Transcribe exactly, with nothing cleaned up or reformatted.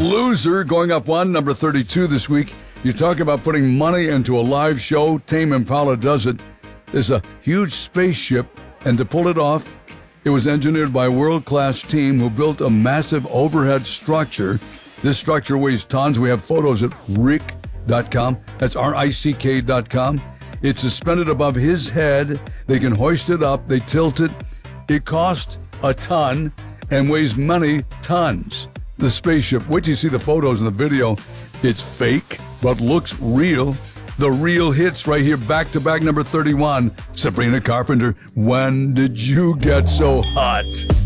Loser going up one, number thirty-two this week. You talk about putting money into a live show. Tame Impala does it. There's a huge spaceship, and to pull it off, it was engineered by a world-class team who built a massive overhead structure. This structure weighs tons. We have photos at rick dot com. That's R I C K dot com. It's suspended above his head. They can hoist it up. They tilt it. It cost a ton and weighs many tons. The spaceship, wait till you see the photos and the video. It's fake, but looks real. The real hits right here, back-to-back number thirty-one. Sabrina Carpenter, When Did You Get So Hot?